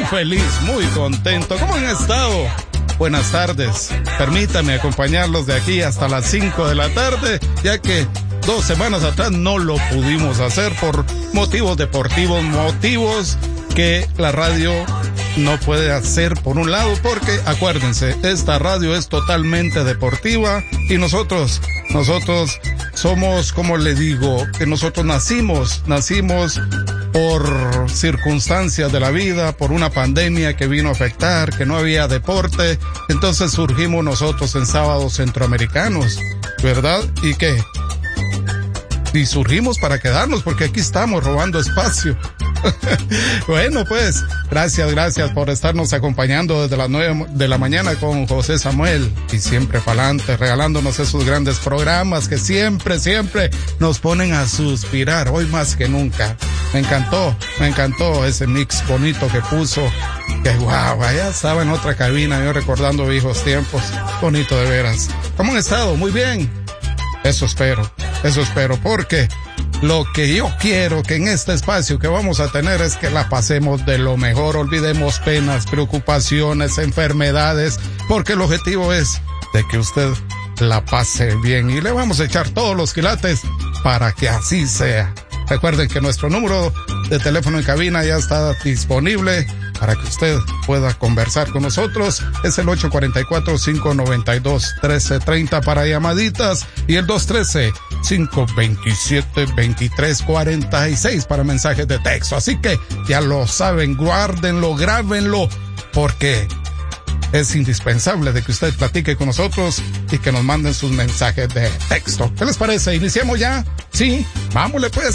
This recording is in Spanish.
feliz, muy contento. ¿Cómo han estado? Buenas tardes. Permítame acompañarlos de aquí hasta las 5 de la tarde, ya que 2 semanas atrás no lo pudimos hacer por motivos deportivos, motivos que la radio no puede hacer por un lado, porque acuérdense, esta radio es totalmente deportiva y nosotros somos, como le digo, que nosotros nacimos por circunstancias de la vida, por una pandemia que vino a afectar, que no había deporte, entonces surgimos nosotros en Sábados Centroamericanos, ¿verdad? ¿Y qué? Y surgimos para quedarnos, porque aquí estamos robando espacio. Bueno, pues, gracias por estarnos acompañando desde las 9 de la mañana con José Samuel, y siempre pa'lante, regalándonos esos grandes programas que siempre nos ponen a suspirar, hoy más que nunca. Me encantó ese mix bonito que puso, que wow, allá estaba en otra cabina, yo recordando viejos tiempos, bonito de veras. ¿Cómo han estado? Muy bien. Eso espero, porque lo que yo quiero que en este espacio que vamos a tener es que la pasemos de lo mejor, olvidemos penas, preocupaciones, enfermedades, porque el objetivo es de que usted la pase bien y le vamos a echar todos los quilates para que así sea. Recuerden que nuestro número de teléfono en cabina ya está disponible para que usted pueda conversar con nosotros. Es el 844-592-1330 para llamaditas y el 213-527-2346 para mensajes de texto. Así que ya lo saben, guárdenlo, grábenlo, porque es indispensable de que usted platique con nosotros y que nos manden sus mensajes de texto. ¿Qué les parece? ¿Iniciamos ya? Sí, vámonos pues.